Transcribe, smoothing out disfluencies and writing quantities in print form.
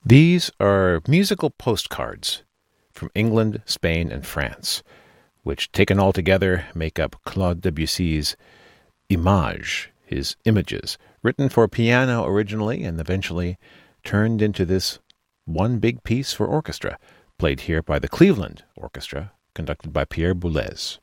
These are musical postcards from England, Spain, and France, which taken all together make up Claude Debussy's Images, his images, written for piano originally and eventually turned into this one big piece for orchestra, played here by the Cleveland Orchestra, conducted by Pierre Boulez.